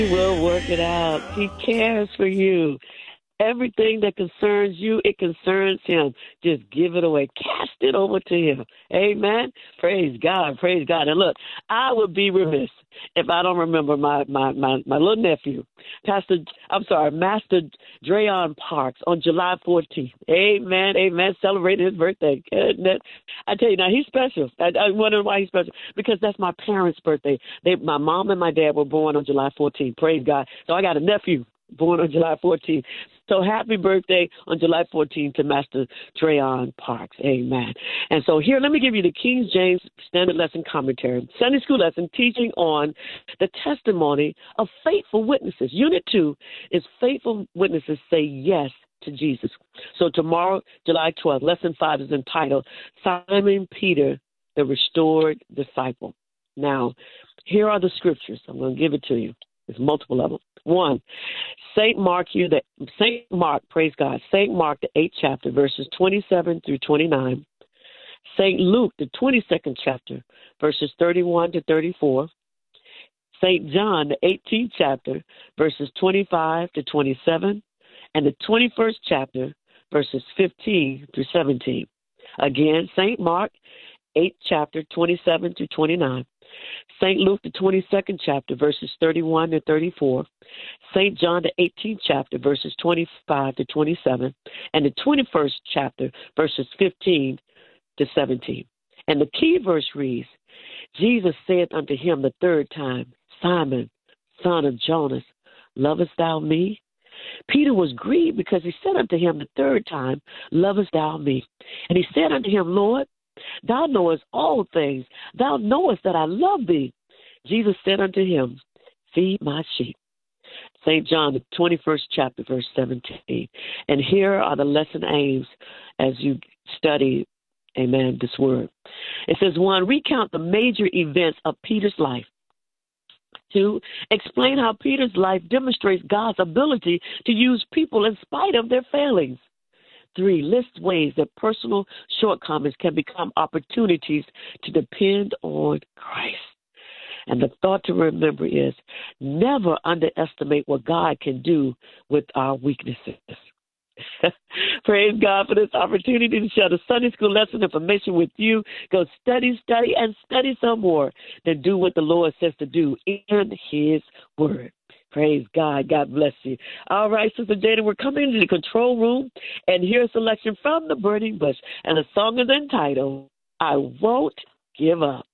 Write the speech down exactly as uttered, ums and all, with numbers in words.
He will work it out. He cares for you. Everything that concerns you, it concerns him. Just give it away. Cast it over to him. Amen. Praise God. Praise God. And look, I would be remiss if I don't remember my, my, my, my little nephew, Pastor, I'm sorry, Master Drayon Parks on July fourteenth. Amen. Amen. Celebrating his birthday. Goodness. I tell you now, he's special. I, I wonder why he's special. Because that's my parents' birthday. They, my mom and my dad were born on July fourteenth. Praise God. So I got a nephew born on July fourteenth. So happy birthday on July fourteenth to Master Drayon Parks. Amen. And so here, let me give you the King James Standard Lesson Commentary, Sunday School lesson teaching on the testimony of faithful witnesses. Unit two is faithful witnesses say yes to Jesus. So tomorrow, July twelfth, lesson five is entitled Simon Peter, the Restored Disciple. Now, here are the scriptures. I'm going to give it to you. There's multiple of them. One, Saint Mark here, the Saint Mark, praise God, Saint Mark, the eighth chapter, verses twenty-seven through twenty-nine. Saint Luke, the twenty-second chapter, verses thirty-one to thirty-four. Saint John, the eighteenth chapter, verses twenty-five to twenty-seven. And the twenty-first chapter, verses fifteen through seventeen. Again, Saint Mark, eighth chapter, twenty-seven to twenty-nine. Saint Luke, the twenty-second chapter, verses thirty-one to thirty-four. Saint John, the eighteenth chapter, verses twenty-five to twenty-seven. And the twenty-first chapter, verses fifteen to seventeen. And the key verse reads, Jesus said unto him the third time, Simon, son of Jonas, lovest thou me? Peter was grieved because he said unto him the third time, lovest thou me? And he said unto him, Lord, thou knowest all things. Thou knowest that I love thee. Jesus said unto him, feed my sheep. Saint John, the twenty-first chapter, verse seventeen. And here are the lesson aims as you study, amen, this word. It says, one, recount the major events of Peter's life. Two, explain how Peter's life demonstrates God's ability to use people in spite of their failings. Three, list ways that personal shortcomings can become opportunities to depend on Christ. And the thought to remember is never underestimate what God can do with our weaknesses. Praise God for this opportunity to share the Sunday school lesson information with you. Go study, study, and study some more. Then do what the Lord says to do in his word. Praise God. God bless you. All right, Sister Jada, we're coming into the control room, and here's a selection from the Burning Bush. And the song is entitled, I Won't Give Up.